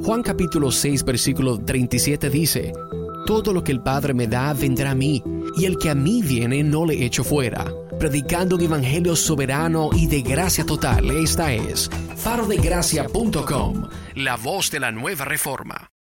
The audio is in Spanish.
Juan capítulo 6, versículo 37 dice: todo lo que el Padre me da vendrá a mí, y el que a mí viene no le echo fuera. Predicando un evangelio soberano y de gracia total, esta es farodegracia.com, la voz de la nueva reforma.